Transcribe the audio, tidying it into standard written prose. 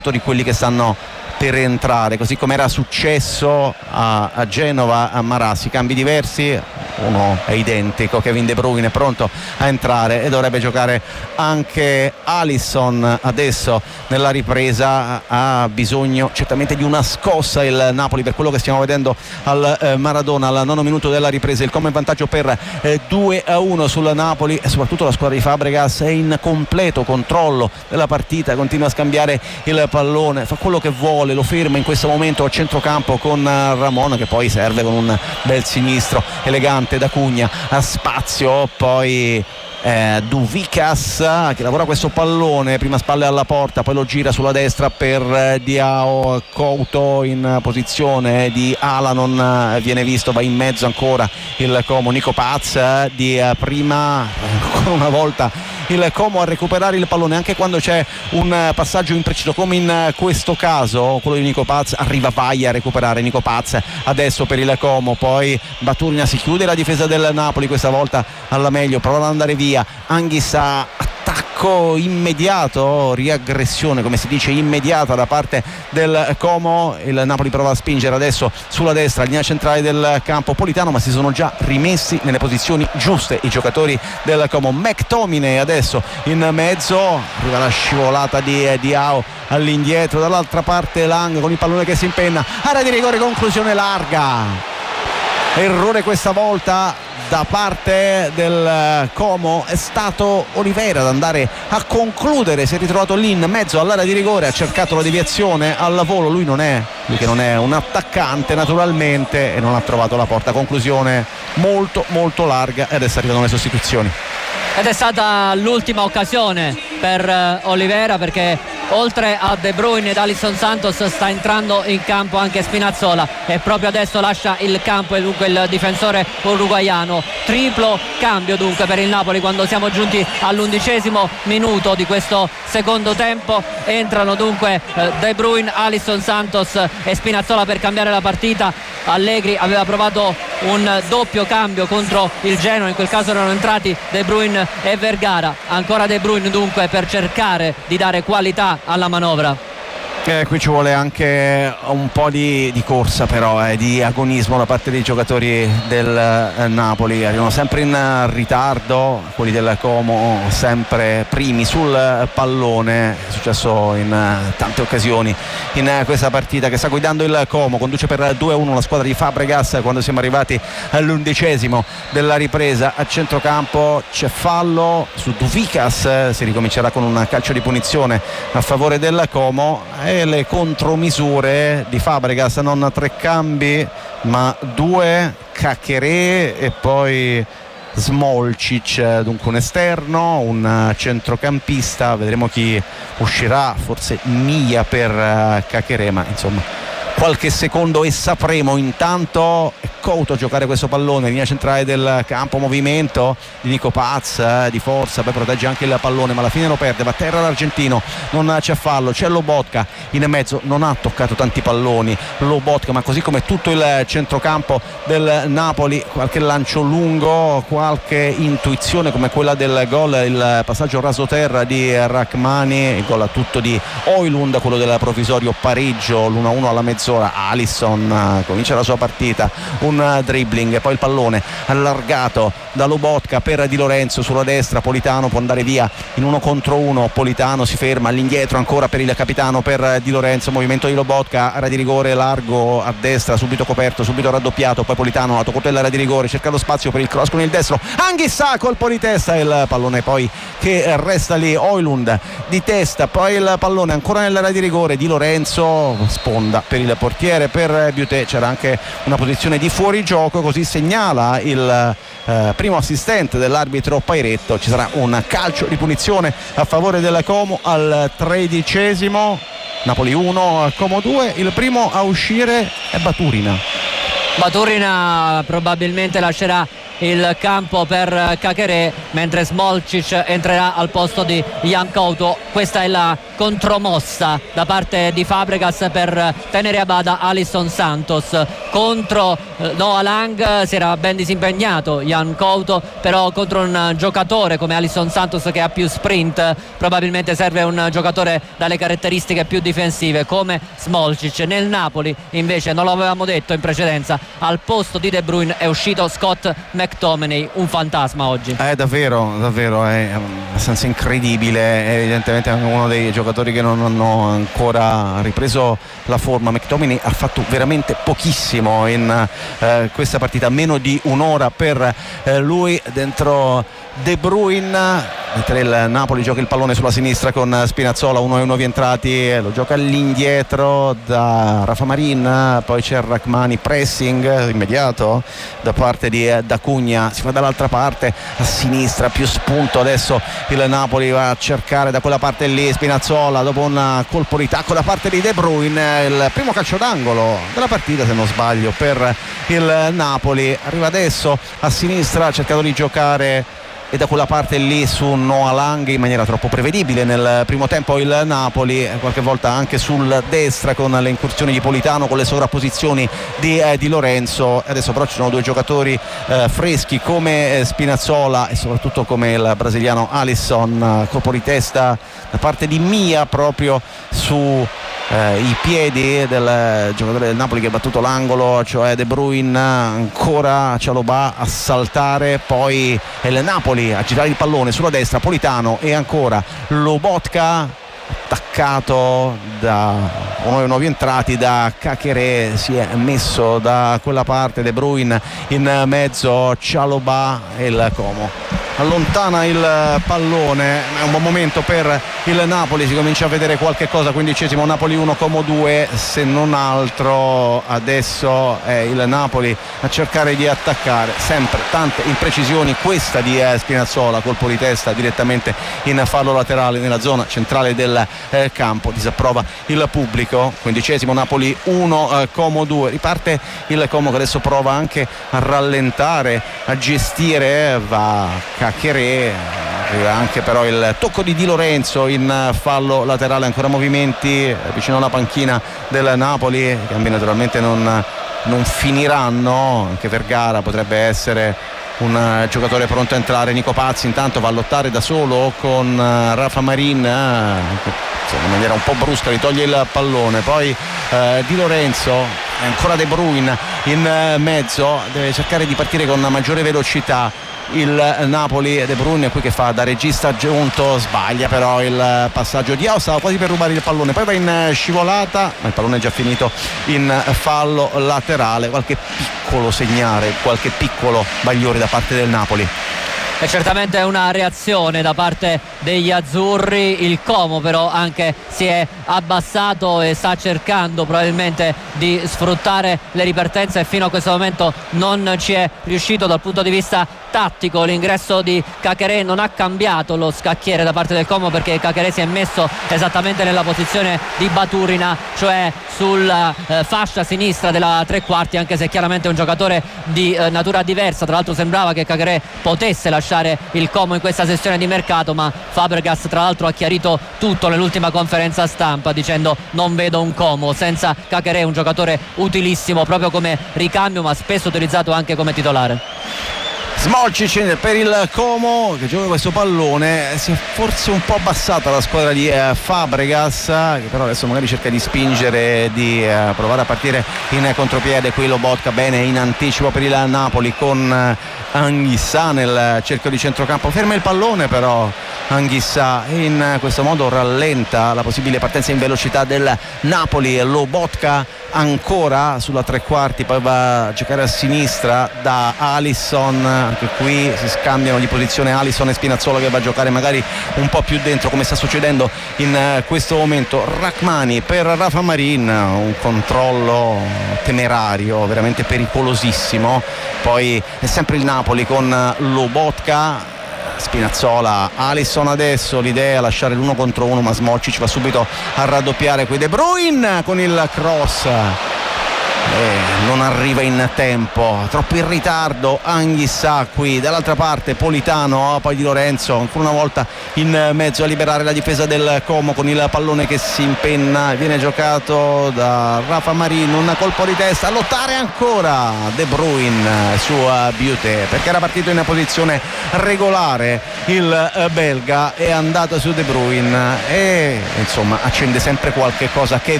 di quelli che stanno per entrare, così come era successo a Genova, a Marassi. Cambi diversi, uno è identico, Kevin De Bruyne è pronto a entrare e dovrebbe giocare anche Alisson adesso nella ripresa. Ha bisogno certamente di una scossa il Napoli, per quello che stiamo vedendo al Maradona al 9° minuto della ripresa. Il Como in vantaggio per 2-1 sul Napoli, e soprattutto la squadra di Fabregas è in completo controllo della partita, continua a scambiare il pallone, fa quello che vuole, lo ferma in questo momento a centrocampo con Ramon, che poi serve con un bel sinistro elegante da Cugna a spazio, poi Duvicas che lavora questo pallone, prima spalle alla porta, poi lo gira sulla destra per Diao. Couto in posizione di ala, non viene visto, va in mezzo ancora il Como. Nico Paz di prima, ancora una volta il Como a recuperare il pallone anche quando c'è un passaggio impreciso, come in questo caso quello di Nico Paz. Arriva Vai a recuperare Nico Paz adesso per il Como, poi Baturina, si chiude la difesa del Napoli questa volta alla meglio, prova ad andare via Anghissà, attacco immediato, riaggressione come si dice immediata da parte del Como. Il Napoli prova a spingere adesso sulla destra, linea centrale del campo Politano, ma si sono già rimessi nelle posizioni giuste i giocatori del Como. McTominay adesso in mezzo, arriva la scivolata di Diao all'indietro, dall'altra parte Lang con il pallone che si impenna, area di rigore, conclusione larga. Errore questa volta da parte del Como, è stato Oliveira ad andare a concludere, si è ritrovato lì in mezzo all'area di rigore, ha cercato la deviazione al volo, lui che non è un attaccante naturalmente, e non ha trovato la porta. Conclusione molto molto larga, e adesso arrivano le sostituzioni. Ed è stata l'ultima occasione per Oliveira, perché oltre a De Bruyne ed Alisson Santos sta entrando in campo anche Spinazzola, e proprio adesso lascia il campo e dunque il difensore uruguaiano. Triplo cambio dunque per il Napoli quando siamo giunti all'11° minuto di questo secondo tempo. Entrano dunque De Bruyne, Alisson Santos e Spinazzola per cambiare la partita. Allegri aveva provato un doppio cambio contro il Genoa, in quel caso erano entrati De Bruyne e Vergara. Ancora De Bruyne dunque per cercare di dare qualità alla manovra. Qui ci vuole anche un po' di corsa, però di agonismo da parte dei giocatori del Napoli. Arrivano sempre in ritardo, quelli del Como sempre primi sul pallone. È successo in tante occasioni in questa partita che sta guidando il Como. Conduce per 2-1 la squadra di Fabregas quando siamo arrivati all'11° della ripresa. A centrocampo c'è fallo su Duvicas, si ricomincerà con un calcio di punizione a favore del Como. E le contromisure di Fabregas, non 3 cambi ma 2, Caqueré e poi Smolcic, dunque un esterno, un centrocampista. Vedremo chi uscirà, forse Mia per Caqueré, ma insomma qualche secondo e sapremo. Intanto Couto a giocare questo pallone, linea centrale del campo, movimento di Nico Paz di forza, poi protegge anche il pallone ma alla fine lo perde, va a terra l'argentino, non c'è fallo, c'è Lobotka in mezzo, non ha toccato tanti palloni Lobotka, ma così come tutto il centrocampo del Napoli. Qualche lancio lungo, qualche intuizione come quella del gol, il passaggio rasoterra di Rachmani, il gol a tutto di Højlund, quello del provvisorio pareggio, l'1-1 alla mezz'ora. Alisson comincia la sua partita, un dribbling, poi il pallone allargato da Lobotka per Di Lorenzo sulla destra, Politano può andare via in 1 contro 1, Politano si ferma all'indietro ancora per il capitano, per Di Lorenzo, movimento di Lobotka, area di rigore largo a destra, subito coperto, subito raddoppiato, poi Politano lato contro l'area di rigore, cerca lo spazio per il cross con il destro, Anghissà colpo di testa, il pallone poi che resta lì, Højlund di testa, poi il pallone ancora nell'area di rigore, Di Lorenzo sponda per il portiere, per Biuté. C'era anche una posizione di fuorigioco, così segnala il primo assistente dell'arbitro Pairetto. Ci sarà un calcio di punizione a favore della Como al 13°. Napoli 1, Como 2. Il primo a uscire è Baturina probabilmente lascerà il campo per Caqueré, mentre Smolcic entrerà al posto di Jan Couto. Questa è la contromossa da parte di Fabregas per tenere a bada Alisson Santos. Contro Noah Lang si era ben disimpegnato Jan Couto, però contro un giocatore come Alisson Santos che ha più sprint probabilmente serve un giocatore dalle caratteristiche più difensive come Smolcic. Nel Napoli invece, non l'avevamo detto in precedenza, al posto di De Bruyne è uscito Scott McTominay, un fantasma oggi. È davvero è abbastanza incredibile, è evidentemente uno dei giocatori che non hanno ancora ripreso la forma. McTominay ha fatto veramente pochissimo in questa partita, meno di un'ora per lui dentro De Bruyne, mentre il Napoli gioca il pallone sulla sinistra con Spinazzola, 1-1 rientrati, lo gioca all'indietro da Rafa Marin, poi c'è Rachmani, pressing immediato da parte di D'Acunha, si fa dall'altra parte a sinistra, più spunto adesso il Napoli va a cercare da quella parte lì Spinazzola, dopo un colpo di tacco da parte di De Bruyne, il primo calcio d'angolo della partita se non sbaglio per il Napoli. Arriva adesso a sinistra, ha cercato di giocare e da quella parte lì su Noah Lang in maniera troppo prevedibile nel primo tempo il Napoli, qualche volta anche sul destra con le incursioni di Politano, con le sovrapposizioni di Lorenzo. Adesso però ci sono due giocatori freschi come Spinazzola e soprattutto come il brasiliano Alisson, colpo di testa da parte di Mia proprio su i piedi del giocatore del Napoli che ha battuto l'angolo, cioè De Bruyne. Ancora Chalobah a saltare, poi è il Napoli a girare il pallone sulla destra, Politano e ancora Lobotka attaccato da uno dei nuovi entrati, da Caqueret, si è messo da quella parte De Bruyne, in mezzo Chalobah e il Como allontana il pallone. È un buon momento per il Napoli, si comincia a vedere qualche cosa. 15° Napoli 1 Como 2, se non altro adesso è il Napoli a cercare di attaccare, sempre tante imprecisioni, questa di Spinazzola, colpo di testa direttamente in fallo laterale nella zona centrale del campo, disapprova il pubblico. 15° Napoli 1 Como 2, riparte il Como che adesso prova anche a rallentare, a gestire, va Caqueret, arriva anche però il tocco di Di Lorenzo in fallo laterale, ancora movimenti vicino alla panchina del Napoli, i cambi naturalmente non finiranno, anche Vergara potrebbe essere un giocatore pronto a entrare. Nico Pazzi intanto va a lottare da solo con Rafa Marin, che in maniera un po' brusca gli toglie il pallone, poi Di Lorenzo, ancora De Bruyne in mezzo, deve cercare di partire con una maggiore velocità il Napoli. De Bruyne qui che fa da regista giunto, sbaglia però il passaggio. Diao stava quasi per rubare il pallone, poi va in scivolata, ma il pallone è già finito in fallo laterale. Qualche piccolo segnale, qualche piccolo bagliore da parte del Napoli. È certamente una reazione da parte degli azzurri. Il Como però anche si è abbassato e sta cercando probabilmente di sfruttare le ripartenze e fino a questo momento non ci è riuscito dal punto di vista tattico. L'ingresso di Caqueret non ha cambiato lo scacchiere da parte del Como, perché Caqueret si è messo esattamente nella posizione di Baturina, cioè sulla fascia sinistra della tre quarti, anche se chiaramente è un giocatore di natura diversa. Tra l'altro sembrava che Caqueret potesse lasciare il Como in questa sessione di mercato, ma Fabregas tra l'altro ha chiarito tutto nell'ultima conferenza stampa dicendo: non vedo un Como senza Caqueret, un giocatore utilissimo proprio come ricambio ma spesso utilizzato anche come titolare. Smolcic per il Como che gioca questo pallone. Si è forse un po' abbassata la squadra di Fabregas, che però adesso magari cerca di spingere, di provare a partire in contropiede. Qui Lobotka bene in anticipo per il Napoli con Anghissà nel cerchio di centrocampo, ferma il pallone però Anghissà e in questo modo rallenta la possibile partenza in velocità del Napoli. Lobotka ancora sulla tre quarti, poi va a giocare a sinistra da Alisson, anche qui si scambiano di posizione Alisson e Spinazzola, che va a giocare magari un po' più dentro come sta succedendo in questo momento. Rachmani per Rafa Marin, un controllo temerario, veramente pericolosissimo. Poi è sempre il Napoli con Lobotka, Spinazzola, Alisson adesso, l'idea è lasciare l'1 contro 1, ma Smolcic va subito a raddoppiare qui. De Bruyne con il cross non arriva in tempo, troppo in ritardo Anghissà qui. Dall'altra parte Politano, poi Di Lorenzo ancora una volta in mezzo a liberare la difesa del Como con il pallone che si impenna, viene giocato da Rafa Marin, un colpo di testa, a lottare ancora De Bruyne su Buté, perché era partito in posizione regolare il belga, è andato su De Bruyne e insomma accende sempre qualche cosa. Kevin